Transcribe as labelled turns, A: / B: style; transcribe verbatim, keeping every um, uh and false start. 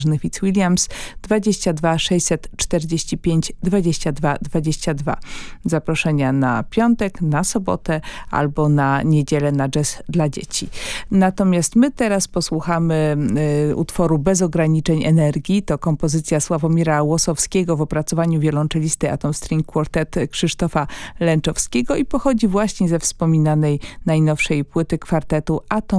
A: Fitzwilliams dwadzieścia dwa sześćset czterdzieści pięć dwadzieścia dwa dwadzieścia dwa. Zaproszenia na piątek, na sobotę albo na niedzielę na jazz dla dzieci. Natomiast my teraz posłuchamy y, utworu Bez ograniczeń energii. To kompozycja Sławomira Łosowskiego w opracowaniu wiolonczelisty Atom String Quartet Krzysztofa Lęczowskiego i pochodzi właśnie ze wspominanej najnowszej płyty kwartetu Atom